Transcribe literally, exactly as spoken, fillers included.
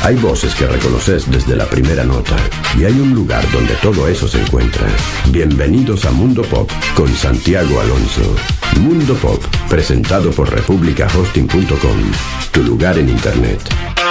Hay voces que reconoces desde la primera nota y hay un lugar donde todo eso se encuentra. Bienvenidos a Mundo Pop con Santiago Alonso. Mundo Pop, presentado por Republica Hosting punto com, tu lugar en Internet.